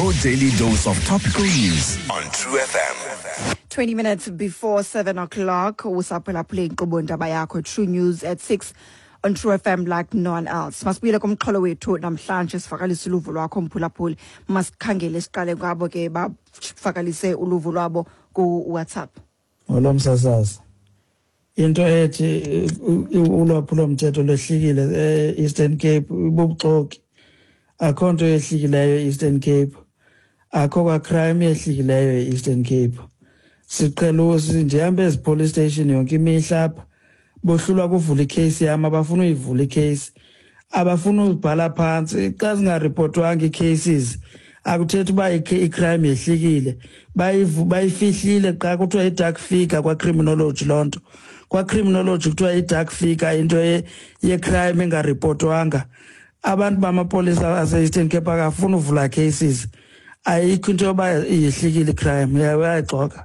Your daily dose of topical news on True FM. 20 minutes before 7 o'clock, usapela playing Kobundaba yakho True News at 6 on True FM like no one else. Masibuyele kumxholo wethu namhlanje sifakalisa uluvo lwakho mphulaphuli. Masikhangele siqale kwabo ke bafakalise uluvo lwabo ku WhatsApp. Olomsasazi. Into ethi ulwaphulo mthetho lehlukile Eastern Cape ibubuxoki. Akho nto ehlikileyo Eastern Cape. Akho kwa crime ehlikileyo Eastern Cape. Siqhelo sindihambe ezi police station yonke imihla apha. Bohlulwa kuvula icase yami abafuna uyivula icase. Abafuna uzibhala phansi xa singarepotwanga icases. Akuthethi uba icrime yehlikile. Bayifihlile xa kuthiwa i-dark figure kwa criminology lonto. Kwa criminology kuthiwa i-dark figure into ye-crime engarepotwanga. Abantu bamapolisa ase-Eastern Cape akafuna uvula cases. Ayikho into yoba yehlikile icrime yayaxoka.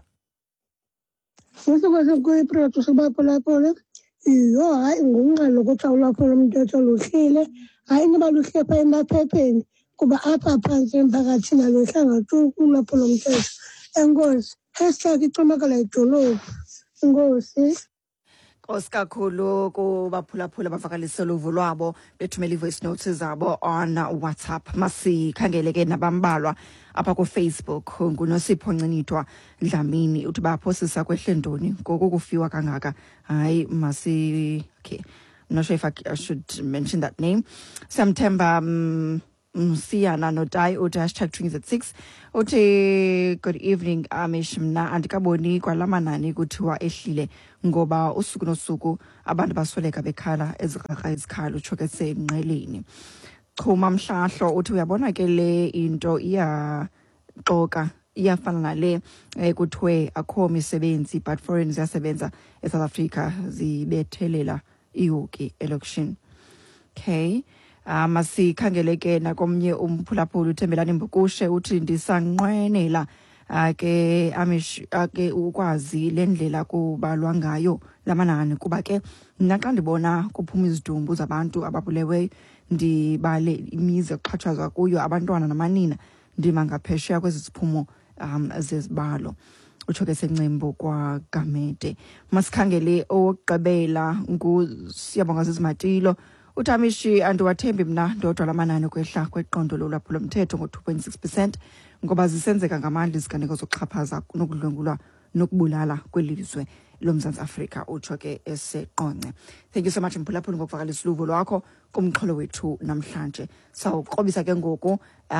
Usikwazi kuyiproject sobaphulaphula. Iyo hayi ngumnqalo ukuthi ulwaphulo mthetho luhlile. Hayi niba luhle pha emaphepheni kuba apha phansi emphakathini alohlanga tu ulwaphulo mthetho. Enkosi, #icomekela idolophu. Enkosi. Osikakhulu kubaphulaphula bafakalise uluvo lwabo bethumela i-voice notes zabo on WhatsApp. Masikhangele ke nabambalwa apha ku Facebook nguNosipho Ncinithwa Dlamini uthi baphosisa kwehlendoni ngokukufiwa kangaka. Hayi okay. I'm not sure if I should mention that name. September Siyana Nodai uthi #Twins at 6 uthi good evening Amish mna andikaboni kwalamanani kuthiwa ehlile ngoba usuku nosuku abantu basweleka bekhala ezikrarha izikhalo utsho ke senqeleni. Chuma Mhlahlo uthi uyabona ke le into iyaxoka iyafana nale kuthiwe akho misebenzi but foreigners yasebenza eSouth Africa zibethelela ihoki election. Okay. Masikhangeleke nakomnye umphulaphula uThembelani Mbukushe uthi ndisanqwenela ke Amish ke ukwazi lendlela kubalwa ngayo lamanani kuba ke naxa ndibona kuphuma izidumbu zabantu ababuleweyo ndibale imizi exhatshazwa kuyo abantwana namanina ndimangaphesheya kwezi ziphumo zezibalo utsho ke sencembo kwa Gamede. Masikhangele ogqibela nguSiyabonga Zizimatilo uTamishi andiwathembi mna ndodwa lamanani kwehla kweqondo lolwaphulo mthetho ngo-2.6% ngoba zisenzeka ngamandla iziganeko zokuxhaphaza nokudlwengulwa nokubulala kwelizwe loMzantsi Afrika utsho ke eseqonce. Thank you so much mphulaphuli ngokuvakalisa uluvo lwakho kumxholo wethu namhlanje. Sawuqobisa ke ngoku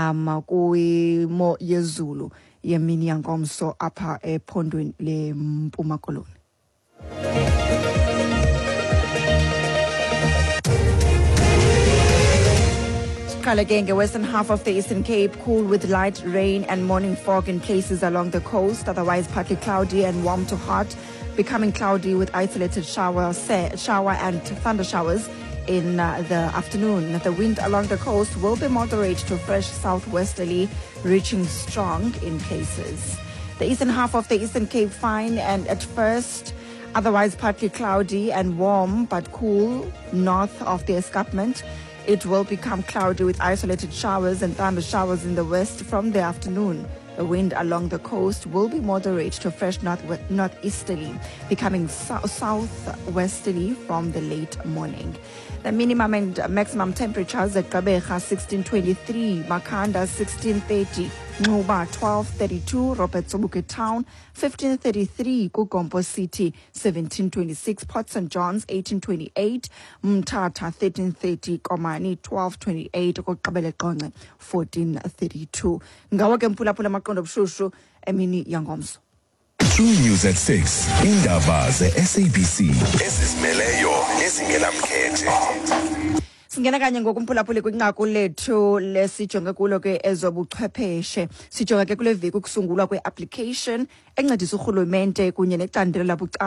kwimo yezulu yemini yankomso apha ephondweni leMpuma Koloni. Again, the western half of the Eastern Cape, cool with light rain and morning fog in places along the coast, otherwise partly cloudy and warm to hot, becoming cloudy with isolated shower and thunder showers in the afternoon. The wind along the coast will be moderate to fresh southwesterly, reaching strong in places. The eastern half of the Eastern Cape, fine and at first otherwise partly cloudy and warm but cool north of the escarpment. It will become cloudy with isolated showers and thunder showers in the west from the afternoon. The wind along the coast will be moderate to fresh northeasterly, becoming southwesterly from the late morning. The minimum and maximum temperatures at Gqeberha 1623, Makhanda 1630, Ncuba 1232, Robert Sobukwe Town 1533, Gugompo City 1726, Port St. John's 1828, Mthatha 1330, Komani 1228, Gqeberha 1432. Ngawo ke mphulaphula amaqondo obushushu emini yangomso. True News at 6 indaba ze-SABC ezizimeleyo ezingenamkhethe. Singena kanye ngokumphulaphula kwinqaku lethu lesijonge kulo ke ezobuchwepheshe. Sijonga ke kule veki ukusungulwa kwe-application encedisa urhulumente kunye necandelo labucala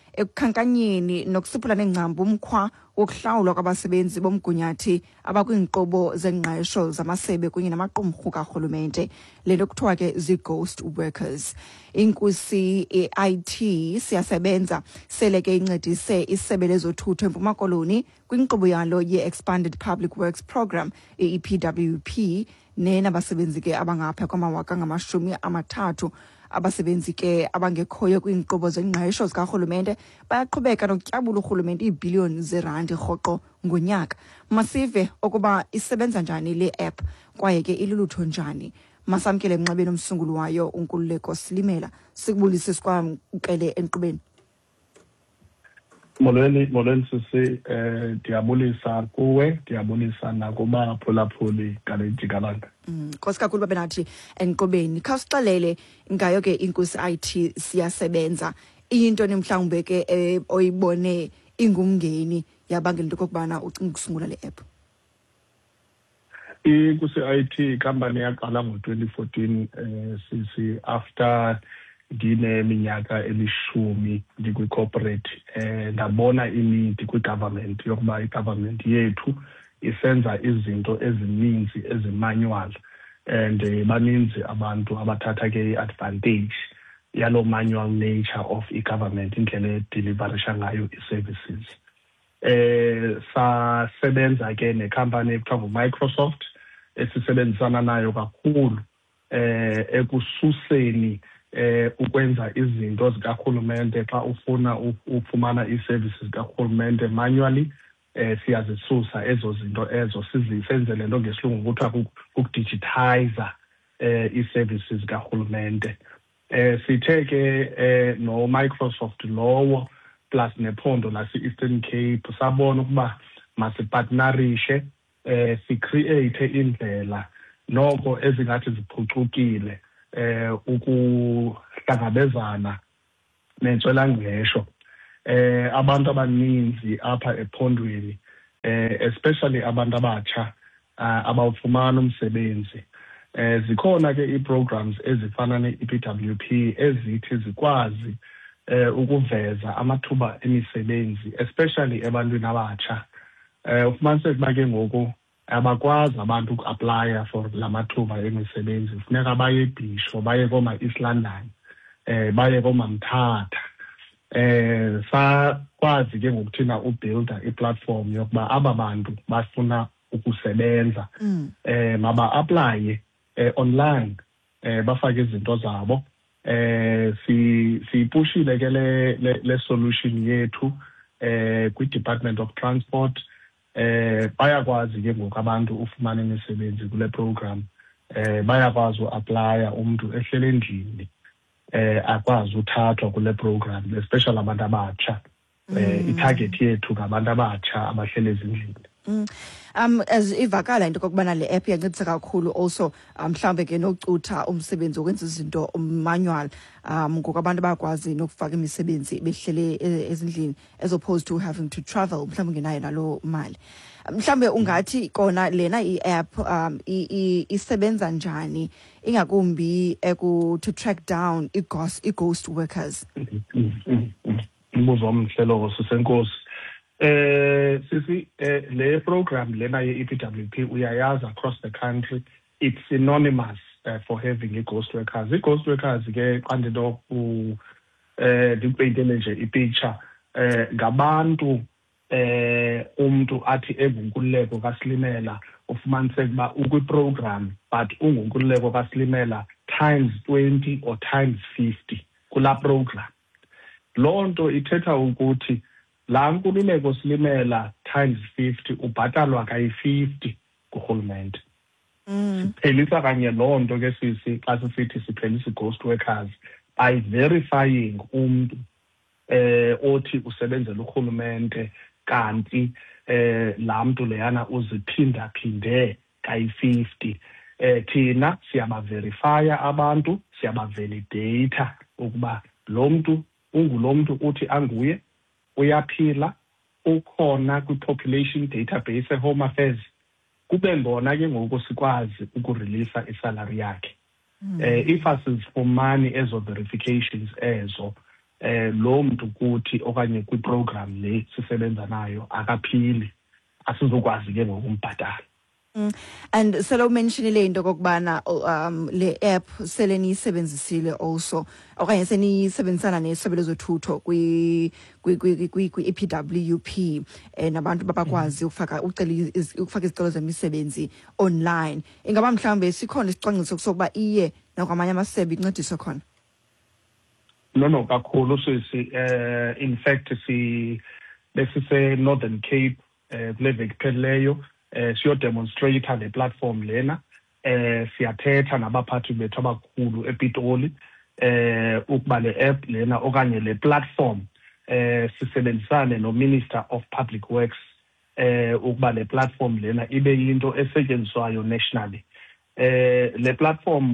ekukhankanyeni nokusiphula nengcambu umkhwa wokuhlawulwa kwabasebenzi bomgunyathi abakwiinkqubo zengqesho zamasebe kunye namaqumrhu karhulumente, le nto kuthiwa ke zii-ghost workers. Inkusi IT Siyasebenza sele ke incedise isebe lezothutho eMpuma Koloni kwinkqubo yalo ye-Expanded Public Works Program, EPWP, nenabasebenzi ke abangapha kwama-30,000 abasebenzi ke abangekhoyo kwiinkqubo zengqesho zikarhulumente bayaqhubeka nokutyabula urhulumente iibhiliyoni zeerandi rhoqo ngonyaka. Masive ukuba isebenza njani le app kwaye ke ilulutho njani. Masamkele emnxebeni umsunguli wayo uNkululeko Silimela. Sikubulise sikwamkele enkqubeni. Molweni sisi, ndiyabulisa kuwe, ndiyabulisa nakubaphulaphuli ngale jikalanga. Nkosi kakhulu babenathi enkqubeni. Khawusixelele ngayo ke Inkusi IT Siyasebenza. Into mhlawumbe ke oyibone ingumngeni yabangela into kokubana ucinga ukusungula le app. Inkusi IT company yaqala ngo-2014 sisi after ngineminyaka 10 ndikwi-corporate ndabona imidi kwi-government yokuba i-government yethu isenza izinto ezininzi ezimanyual and baninzi abantu abathatha ke i-advantage yalo manual nature of i-government indlela edeliverisha ngayo i-services. Sasebenza ke nekhampani ekuthiwa nguMicrosoft esisebenzisana nayo kakhulu ekususeni ukwenza izinto zikarhulumente xa ufuna ufumana ii-services zikarhulumente manually siyazisusa ezo zinto ezo sizenze le nto ngesilungu kuthiwa ukudigitizer ii-services zikarhulumente. Sithe ke no-Microsoft lowo plus nephondo lase-Eastern Cape sabona ukuba masipartnerishe sicreate indlela noko ezingathi ziphucukile ukuhlangabezana nentswelangqesho abantu abaninzi apha ephondweni especially abantu abatsha abawufumana umsebenzi. Zikhona ke ii-programs ezifana ne-EPWP ezithi zikwazi ukuveza amathuba emisebenzi especially ebantwini abatsha. Ufumaniseke uba ke ngoku abakwazi abantu uku-aplya for la mathuba emisebenzi, funeka baye eBhisho, baye kooma-East London, baye koomamthatha. Sakwazi ke ngokuthina ubuilda i-platform yokuba aba bantu bafuna ukusebenza maba-aplaye online, bafake izinto zabo. Siyipushile ke le solution yethu kwi-Department of Transport. Bayakwazi ke ngoku abantu ufumana imisebenzi kule program. Bayakwazi uaplya umuntu ehlele endlini akwazi uthathwa kule program, especially abantu abatsha. I-target yethu ngabantu abatsha abahlele ezindlini. As ivakala into kokubana le app yancedisa kakhulu also mhlawumbe ke nocutha umsebenzi ukwenza izinto manual ngokubantu bayakwazi nokufaka imisebenzi behlele ezindlini as opposed to having to travel mhlawumbe ngenayo nalo mali. Mhlawumbe ungathi kona lena i-app isebenza njani ingakumbi to track down i-ghost workers. Umbuzo omhle lowo sisenkosi. Sisi le program lena ye-EPWP uyayazi across the country it's synonymous for having i-ghost workers. I-ghost workers ke xa ndinto ndikupeyintele nje ipicture ngabantu umntu athi engunkululeko kaSilimela ufumaniseke uba ukwi-program but ungunkululeko kaSilimela times 20 or times 50 kula program. Loo nto ithetha ukuthi laa nkululeko Silimela times 50 ubhatalwa kayi-50 kurhulumente. Siphelisa kanye loo nto ke sisi xa sisithi siphelisa i-ghost workers by verifying umntu othi usebenzela urhulumente kanti laa mntu leyana uziphindaphinde kayi-50. Thina siyabaverifya abantu, siyabavalidata ukuba lo mntu ungulo mntu uthi anguye, uyaphila, ukhona kwi-population database e-Home Affairs, kube ngona ke ngoku sikwazi ukureleasa isalary yakhe. If asizifumani ezo verifications ezo, lo muntu kuthi okanye kwiprogram le sisebenza nayo akaphili, asizokwazi ke ngokumbhatala. And selo mentionile into kokubana le app seleniyisebenzisile also okanye seniyisebenzisana nesebe lezothutho kwi EPWP nabantu babakwazi ukufaka izicelo zemisebenzi online. Ingaba mhlawumbe sikhona isicwangciso sokuba iye nakwamanye amasebe incediswe khona? No, kakhulu sisi. In fact, besise Northern Cape kule veki phelileyo siyo demonstrator le platform lena, siyathetha nabaphathi bethu abakhulu ePitoli ukuba le app lena okanye le platform sisebenzisane no Minister of Public Works ukuba le platform lena ibe yinto esetyenziswayo nationally. Le platform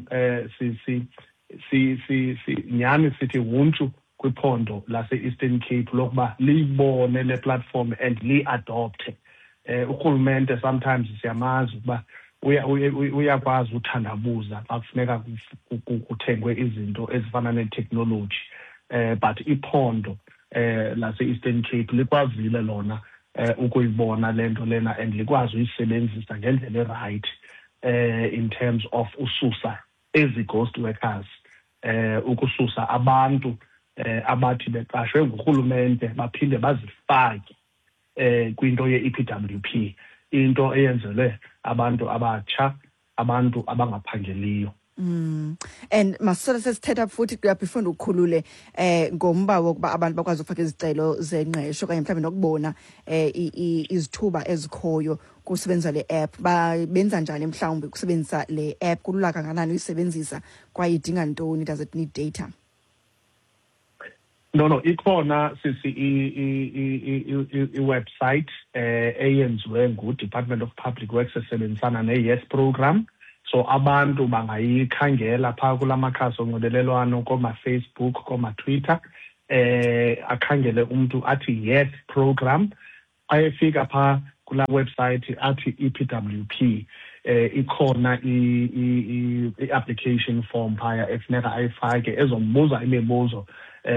nyani sithi wuntshu kwiphondo lase Eastern Cape lokuba liyibone le platform and li-adopte. Urhulumente sometimes siyamazi ukuba uyakwazi uthandabuza xa kufuneka kuthengwe izinto ezifana ne-technology, but iphondo lase-Eastern Cape likwazile lona ukuyibona le nto lena and likwazi uyisebenzisa ngendlela right in terms of ususa ezi-ghost workers, ukususa abantu abathi beqashwe ngurhulumente baphinde bazifake kwinto ye-EPWP, into eyenzelwe abantu abatsha, abantu abangaphangeliyo. And masolo sesithetha futhi kuyabefunda ukukhulule ngomba wokuba abantu bakwazi ukufaka izicelo zengqesho kanye mhlawumbe nokubona izithuba ezikhoyo kusebenza le app. Benza njani mhlawumbe kusebenzisa le app? Kulula kangakanani uyisebenzisa kwaye idinga ntoni? Does it need data? No, ikhona sisi i-website eyenziwe ngu-Department of Public Works esebenzisana ne-YES program. So abantu bangayikhangela phaa kula makhasi onxibelelwano koma-Facebook, koma-Twitter, akhangele umntu athi YES program, ayefika phaa kula website athi EPWP. Ikhona i-application form phaya efuneka ayifake ezombuza imibuzo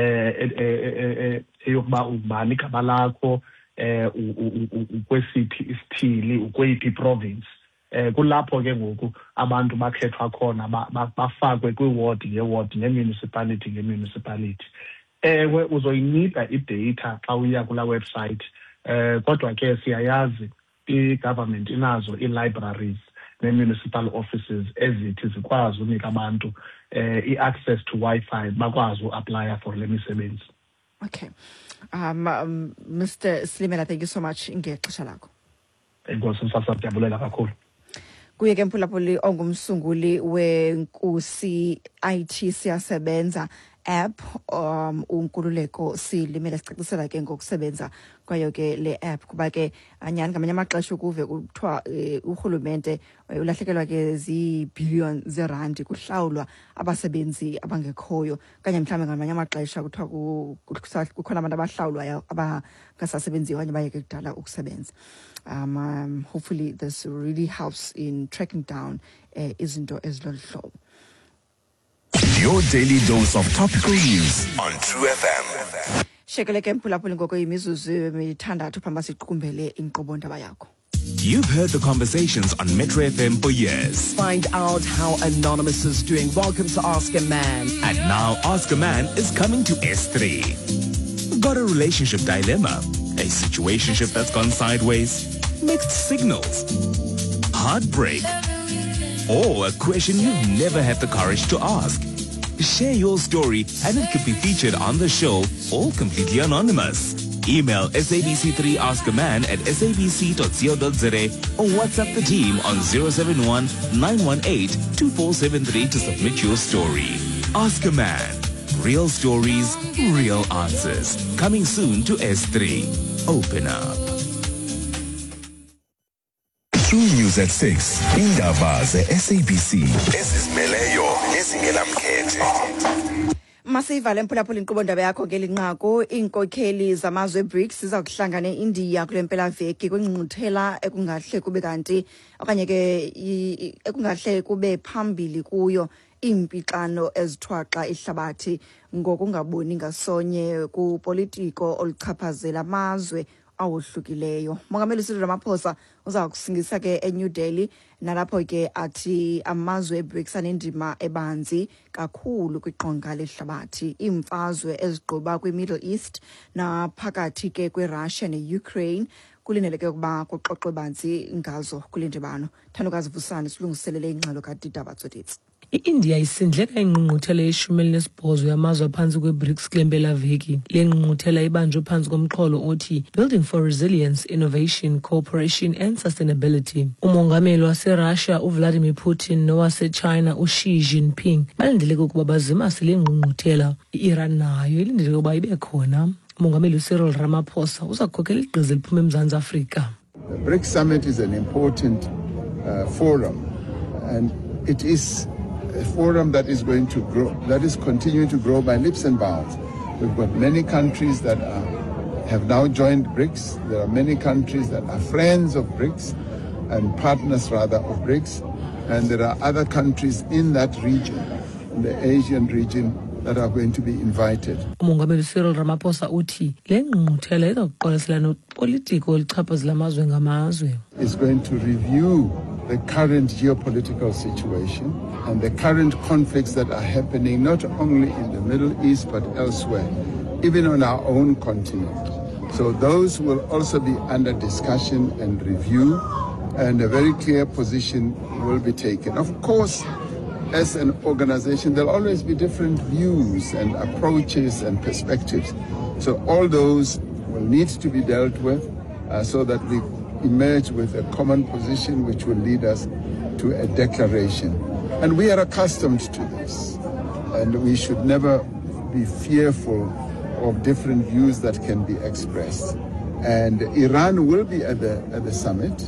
eyokuba ubani igama lakho, ukwesiphi isithili, ukweyiphi province. Kulapho ke ngoku abantu bakhethwa khona bafakwe kwi-ward nge-ward nge-municipality nge-municipality. Ewe uzoyinida idata xa uya kula website, kodwa ke siyayazi i-government inazo i-libraries ne-municipal offices ezithi zikwazi unika abantu i-access to Wi-Fi bakwazi u-applya for le misebenzi. Okay. Mr. Slimela, thank you so much ngexesha lakho. Enkosi siyabulela kakhulu. Kuye ke Mphulaphuli ongumsunguli weNkusi IT siyasebenza app uNkululeko Silimela sicacisela ke ngokusebenza kwayo ke le app kuba ke anyani ngamanye amaxesha ukuve kuthiwa urhulumente ulahlekelwa ke zi-billion zerandi kuhlawulwa abasebenzi abangekhoyo kanye mhlawumbe ngamanye amaxesha kuthiwa kukhona abantu abahlawulwayo abangasasebenzi okanye bayeke kudala ukusebenza. Hopefully this really helps in tracking down izinto ezilolu hlobo. Your daily dose of topical news on True FM. Shekeleke Mphulaphuli ngoko imizuzu mithandathu phamba siqukumbele inkqobondaba yakho. You've heard the conversations on Metro FM for years. Find out how Anonymous is doing. Welcome to Ask a Man. And now Ask a Man is coming to S3. Got a relationship dilemma? A situationship that's gone sideways? Mixed signals? Heartbreak? Or a question you've never had the courage to ask? Share your story and it could be featured on the show, all completely anonymous. Email sabc3askaman@sabc.co.za or WhatsApp the team on 071-918-2473 to submit your story. Ask a Man. Real stories, real answers. Coming soon to S3. Open up. True News at 6. Indaba ze-SABC. Ezizimeleyo ezingenamkhethe. Masivale Mphulaphuli inkqubondaba yakho ngelinqaku. Iinkokheli zamazwe BRICS ziza kuhlangana eIndia kule mpelaveki kwingqungquthela ekungahle kube kanti okanye ke ekungahle kube phambili kuyo impixano ezithwaxa ihlabathi ngokungaboni ngasonye kupolitiko oluchaphazela amazwe awohlukileyo. Mongameli Cyril Ramaphosa uza kusingisa ke eNew Delhi nalapho ke athi amazwe eBRICS anendima ebanzi kakhulu kwiqonga lehlabathi. Imfazwe ezigquba kwiMiddle East naphakathi ke kweRussia neUkraine kulindeleke ukuba kuxoxwe banzi ngazo kule ndibano. Thandokazi Vusani silungiselele ingxelo kaDida Batsoditsi. I-India isindleka ingqungquthela ye-18 yamazwe aphantsi kwe-BRICS kule mpelaveki. Le ngqungquthela ibanjwe phantsi komxholo othi Building for Resilience, Innovation, Cooperation and Sustainability. Umongameli waseRussia uVladimir Putin nowaseChina uXi Jinping balindeleke ukuba bazimase le ngqungquthela. I-Iran nayo ilindeleke ukuba ibe khona. Umongameli Cyril Ramaphosa uza kukhokhela igqiza eliphuma eMzantsi Afrika. The BRICS Summit is an important forum, and it is a forum that is going to grow, that is continuing to grow by leaps and bounds. We've got many countries that have now joined BRICS. There are many countries that are friends of BRICS and partners rather of BRICS. And there are other countries in that region, in the Asian region, that are going to be invited. Umongameli Cyril Ramaphosa uthi le ngqungquthela izakuqwalasela nopolitiko oluchaphazela amazwe ngamazwe. Is going to review the current geopolitical situation and the current conflicts that are happening not only in the Middle East but elsewhere, even on our own continent. So those will also be under discussion and review, and a very clear position will be taken. Of course, as an organization, there'll always be different views and approaches and perspectives. So all those will need to be dealt with so that we emerge with a common position which will lead us to a declaration. And we are accustomed to this, and we should never be fearful of different views that can be expressed. And Iran will be at the summit,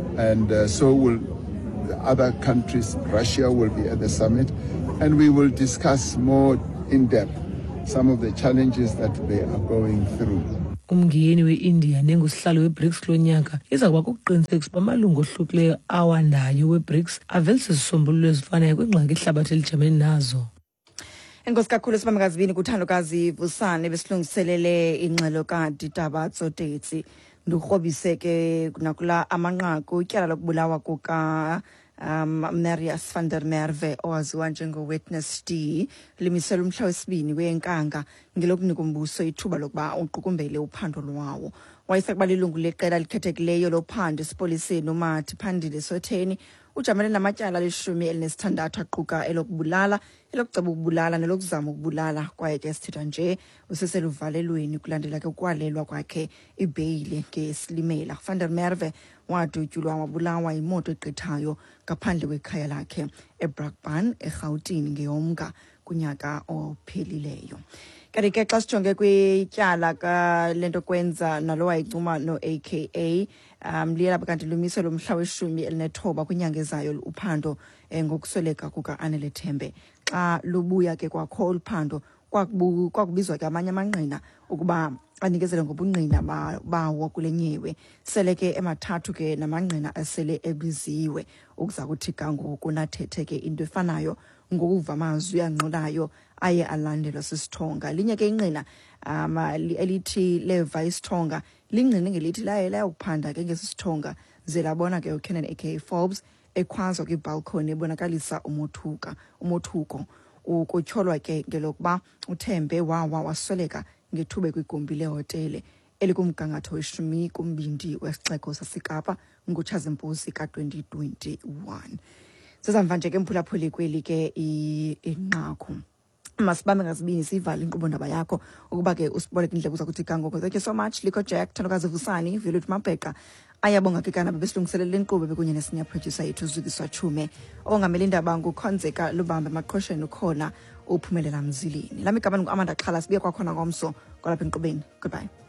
and so will the other countries. Russia will be at the summit, and we will discuss more in depth some of the challenges that they are going through. Umngeni we-India nengusihlalo we-BRICS kulo nyaka iza kuba kuqinisekisa uba amalungu ohlukileyo awandayo we-BRICS avelise izisombululo ezifanayo kwingxaki ihlabathi elijamene nazo. Enkosi kakhulu sibamekazibini kuthandokazi Vusani besilungiselele ingxelo kaDida Batsoditsi. Ndukrobise ke nakula amanqaku ityala lokubulawa kuka Marius van der Merwe owaziwa njengo-Witness D limisela umhla wesibini weNkanga ngelokunika umbuso ithuba lokuba uqukumbele uphando lwawo. Wayesekuba lilungu leqela likhethekileyo lophando esipoliseni uMathi Phandile Sotheni ujamele namatyala ali-16 aquka elokubulala, elokuceba ukubulala nelokuzama ukubulala. Kwaye ke sithitha nje useseluvalelweni kulandela ke ukwalelwa kwakhe ibheyile ngesilimela. Van der Merwe wadutyulwa wabulawa imoto egqithayo ngaphandle kwekhaya lakhe eBrakpan eGauteng ngeyoMnga kunyaka ophelileyo. Kanti ke xa sijonge kwityala lento kwenza nalo wayicuma no-AKA liye lapha kanti lumiselo mhla we-19 kwinyanga ezayo uphando ngokusweleka kuka-Anele Thembe. Xa lubuya ke kwakho uphando kwakubizwa ke amanye amangqina ukuba anikezele ngobungqina bawo kule nyewe. Sele ke emathathu ke namangqina asele ebiziwe ukuza kuthi kangoku nathethe ke into efanayo ngokuva amazwi anqulayo aye alandelwa sisithonga. Linye ke inqina elithi leva isithonga lingqine ngelithi laye ukuphanda ke ngesithonga ze labona ke uKenan aka Forbes ekhwazwa kwibalcony ebonakalisa umothuko ukutyholwa ke ngelokuba uThembe wasweleka ngethuba kwigumbi lehotele elikumgangatho we-12 wesixeko saseKapa ngoTshazimpuzi ka-2021. Sezamva nje ke mphulaphuli kweli ke inqaku. Masibambe ngazibini sivale inkqubo-ndaba yakho ukuba ke usiboleke indlebe uza kuthi kangoko. Thank you so much Liko Jack, Thandokazi Vusani, Violet Mabheka. Ayabonga ke kana bebesilungiselela inkqubo bekunye nesenior producer yethu Zukiswa Chume. Ongamela indaba ngukhonzeka lubambe amaqhosheni ukhona uphumelela mzilini. Lami igama ngu-Amanda Xhala, sibuye kwakhona ngomso kwalapha enkqubeni. Goodbye.